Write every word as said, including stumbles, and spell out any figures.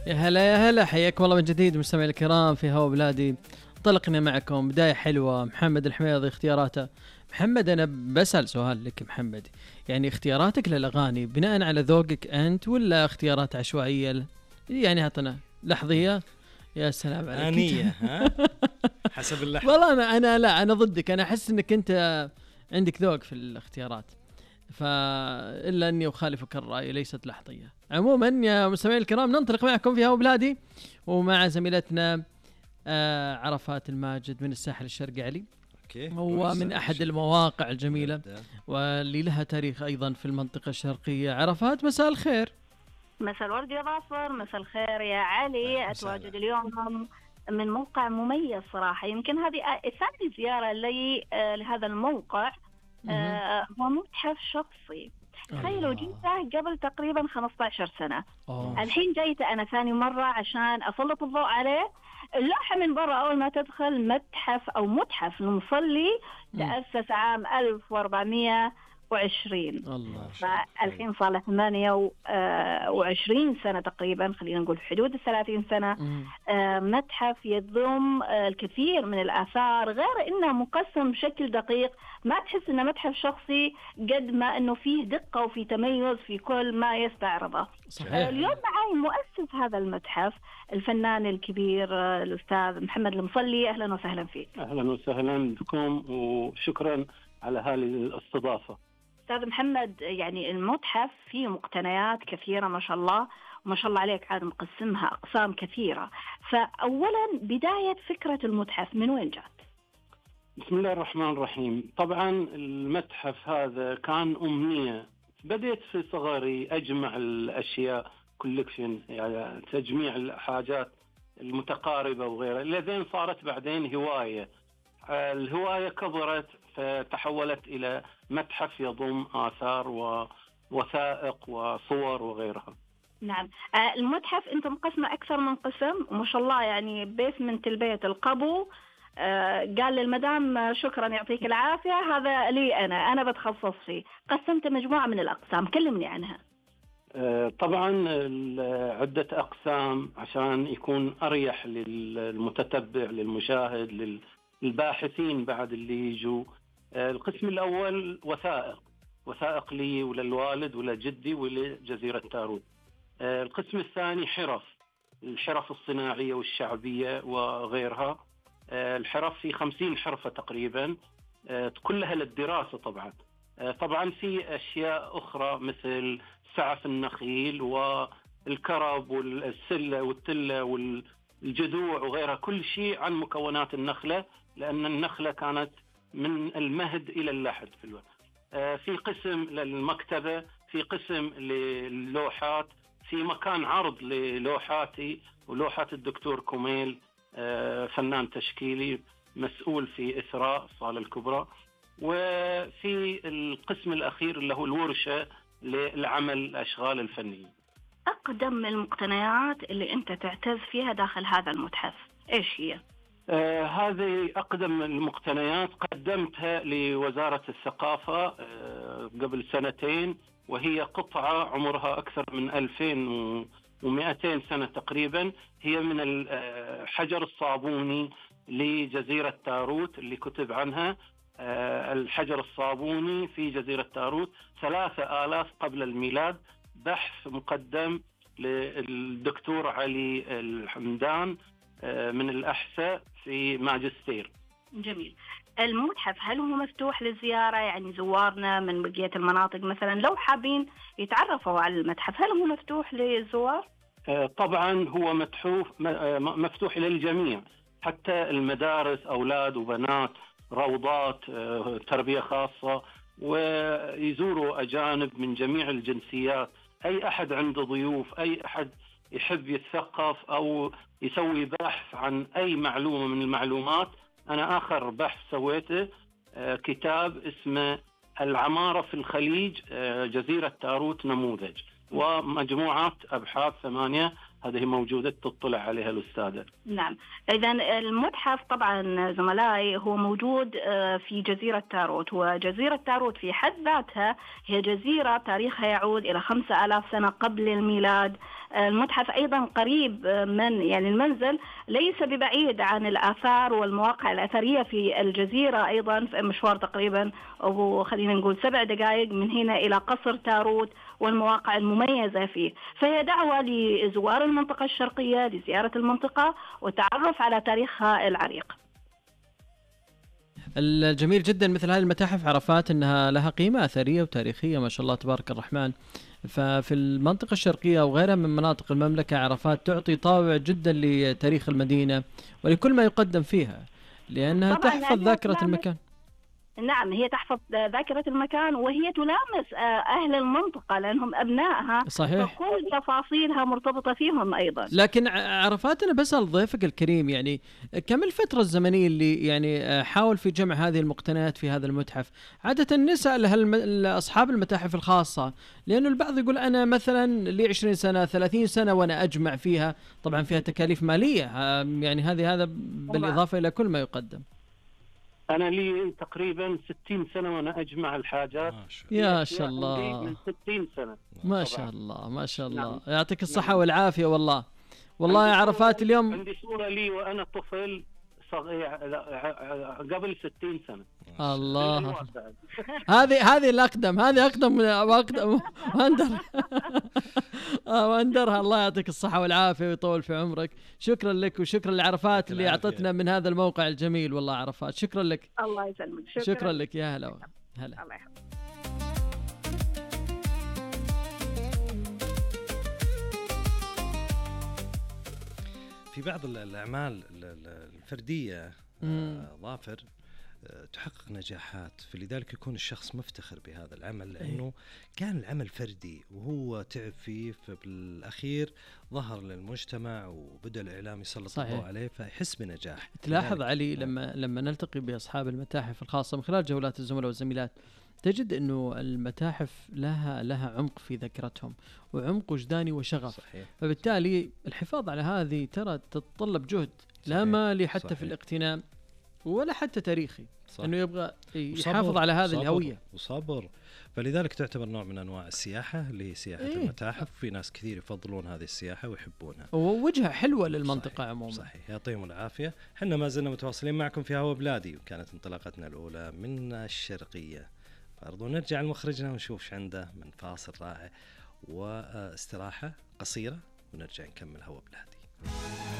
يا هلا يا هلا، حياكم الله من جديد مستمعي الكرام في هوا بلادي. انطلقنا معكم بداية حلوة. محمد الحميضي اختياراته. محمد أنا بسأل سؤال لك محمد، يعني اختياراتك للأغاني بناء على ذوقك أنت ولا اختيارات عشوائية؟ يعني هاتنا لحظية. يا سلام عليك. آنية ها حسب اللحظة. والله أنا أنا لا أنا ضدك، أنا أحس إنك أنت عندك ذوق في الاختيارات، فإلا أني أخالفك الرأي، ليست لحظية. عموما يا مستمعي الكرام ننطلق معكم في هوا بلادي ومع زميلتنا آه عرفات الماجد من الساحل الشرقي علي. أوكي. هو من أحد المواقع الجميلة واللي لها تاريخ أيضا في المنطقة الشرقية. عرفات مساء الخير. مساء الورد يا ظافر، مساء الخير يا علي. أتواجد اليوم من موقع مميز صراحة، يمكن هذه ثاني زيارة لي لهذا الموقع. آه هو متحف شخصي. تخيلوا جيته قبل تقريبا خمسة عشر سنة. أوه. الحين جيته أنا ثاني مرة عشان أسلط الضوء عليه. اللوحة من برا أول ما تدخل متحف أو متحف المصلي تأسس عام ألف وأربعمائة وعشرين. الله. فالحين صار له ثمانية وعشرين سنة تقريبا، خلينا نقول حدود الثلاثين سنة. آه متحف يضم آه الكثير من الآثار، غير إنه مقسم بشكل دقيق، ما تحس إنه متحف شخصي قد ما إنه فيه دقة وفيه تميز في كل ما يستعرضه. صحيح. آه اليوم معي مؤسس هذا المتحف الفنان الكبير آه الأستاذ محمد المصلي. أهلا وسهلا فيك. أهلا وسهلا بكم وشكرا على هذه الاستضافة. أستاذ محمد، يعني المتحف فيه مقتنيات كثيرة ما شاء الله، وما شاء الله عليك عاد مقسمها أقسام كثيرة. فأولا بداية فكرة المتحف من وين جات؟ بسم الله الرحمن الرحيم. طبعا المتحف هذا كان أمنية، بديت في صغري أجمع الأشياء كولكشن، يعني تجميع الحاجات المتقاربة وغيرها، لذين صارت بعدين هواية. الهواية كبرت فتحولت إلى متحف يضم آثار ووثائق وصور وغيرها. نعم. المتحف أنت مقسمة أكثر من قسم وما شاء الله، يعني بيسمنت البيت القبو قال للمدام شكرا يعطيك العافية، هذا لي أنا أنا بتخصص فيه. قسمت مجموعة من الأقسام، كلمني عنها. طبعا عدة أقسام عشان يكون أريح للمتتبع للمشاهد للباحثين بعد اللي يجوا. القسم الأول وثائق، وثائق لي وللوالد ولجدي ولجزيرة تاروت. القسم الثاني حرف، الحرف الصناعية والشعبية وغيرها. الحرف في خمسين حرفة تقريبا، كلها للدراسة. طبعا طبعا في أشياء أخرى مثل سعف النخيل والكرب والسلة والتلة والجذوع وغيرها، كل شيء عن مكونات النخلة، لأن النخلة كانت من المهد إلى اللحد في الوقت. في قسم للمكتبة، في قسم للوحات، في مكان عرض للوحاتي ولوحات الدكتور كوميل فنان تشكيلي مسؤول في إثراء الصالة الكبرى. وفي القسم الأخير اللي هو الورشة للعمل الأشغال الفنية. أقدم المقتنيات اللي أنت تعتز فيها داخل هذا المتحف إيش هي؟ آه هذه أقدم المقتنيات قدمتها لوزارة الثقافة آه قبل سنتين، وهي قطعة عمرها أكثر من ألفين ومئتين سنة تقريبا. هي من الحجر الصابوني لجزيرة تاروت اللي كتب عنها. آه الحجر الصابوني في جزيرة تاروت ثلاثة آلاف قبل الميلاد، بحث مقدم للدكتور علي الحمدان من الأحساء في ماجستير. جميل. المتحف هل هو مفتوح للزيارة؟ يعني زوارنا من بقية المناطق مثلا لو حابين يتعرفوا على المتحف، هل هو مفتوح للزوار؟ طبعا هو مفتوح مفتوح للجميع، حتى المدارس، أولاد وبنات، روضات، تربية خاصة، ويزوروا أجانب من جميع الجنسيات. أي أحد عنده ضيوف، أي أحد يحب يتثقف أو يسوي بحث عن أي معلومة من المعلومات. أنا آخر بحث سويته كتاب اسمه العمارة في الخليج، جزيرة تاروت نموذج، ومجموعة أبحاث ثمانية هذه موجودة تطلع عليها الأستاذة. نعم، إذا المتحف طبعا زملائي هو موجود في جزيرة تاروت، وجزيرة تاروت في حد ذاتها هي جزيرة تاريخها يعود إلى خمسة آلاف سنة قبل الميلاد. المتحف أيضا قريب من يعني المنزل، ليس ببعيد عن الآثار والمواقع الأثرية في الجزيرة، أيضا في مشوار تقريبا أو خلينا نقول سبع دقائق من هنا إلى قصر تاروت والمواقع المميزة فيه. فهي دعوة لزوار المنطقة الشرقية لزيارة المنطقة والتعرف على تاريخها العريق. الجميل جدا مثل هذه المتاحف عرفات أنها لها قيمة أثرية وتاريخية ما شاء الله تبارك الرحمن. ففي المنطقة الشرقية وغيرها من مناطق المملكة عرفات تعطي طابع جدا لتاريخ المدينة ولكل ما يقدم فيها، لأنها تحفظ ذاكرة المكان. نعم، هي تحفظ ذاكرة المكان وهي تلامس أهل المنطقة لأنهم أبنائها، صحيح، فكل تفاصيلها مرتبطة فيهم أيضا. لكن عرفات أنا بسأل ضيفك الكريم يعني كم الفترة الزمنية اللي يعني حاول في جمع هذه المقتنيات في هذا المتحف؟ عادة نسأل أصحاب المتاحف الخاصة، لأنه البعض يقول أنا مثلا لي عشرين سنة ثلاثين سنة وأنا أجمع فيها، طبعا فيها تكاليف مالية يعني هذه هذا بالإضافة إلى كل ما يقدم. أنا لي تقريبا ستين سنة وأنا أجمع الحاجات. يا شاء الله، من ستين سنة ما شاء الله ما شاء الله. نعم. يعطيك الصحة والعافية. والله والله يا عرفات اليوم عندي صورة لي وأنا طفل صغير قبل ستين سنة. الله هذه هذه الأقدم، هذه أقدم من أقدم وندر وندرها. الله يعطيك الصحة والعافية ويطول في عمرك. شكرا لك وشكرا لعرفات اللي أعطتنا من هذا الموقع الجميل. والله عرفات شكرا لك. الله يسلمك. شكرا, شكرا لك. يا هلا هلا. الله يحفظك. في بعض الأعمال الفردية ظافر تحقق نجاحات، فلذلك يكون الشخص مفتخر بهذا العمل لأنه كان العمل فردي وهو تعب فيه، فبالأخير ظهر للمجتمع وبدأ الإعلام يسلط الضوء عليه فيحس بنجاح. تلاحظ علي لما لما نلتقي بأصحاب المتاحف الخاصة من خلال جولات الزملاء والزميلات تجد أنه المتاحف لها لها عمق في ذاكرتهم وعمق وجداني وشغف. صحيح. فبالتالي الحفاظ على هذه ترى تتطلب جهد لا مالي حتى صحيح. في الاقتناء ولا حتى تاريخي، صح. انه يبغى يحافظ على هذه الهويه وصبر. فلذلك تعتبر نوع من انواع السياحه اللي هي سياحه إيه؟ المتاحف. في ناس كثير يفضلون هذه السياحه ويحبونها ووجهه حلوه للمنطقه. صحيح. عموما صحيح. يعطيهم العافيه. حنا ما زلنا متواصلين معكم في هوا بلادي، وكانت انطلاقتنا الاولى من الشرقيه. برضو نرجع لمخرجنا ونشوف ايش عنده من فاصل رائع واستراحه قصيره ونرجع نكمل هوا بلادي.